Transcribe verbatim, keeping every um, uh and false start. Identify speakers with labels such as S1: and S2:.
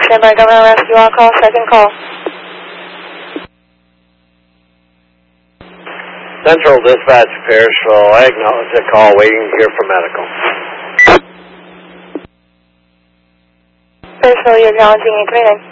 S1: Stand by, Governor Rescue on call, second call.
S2: Central Dispatch, Pierceville. I acknowledge the call, waiting to hear from medical.
S1: Pierceville, you're acknowledging a commitment.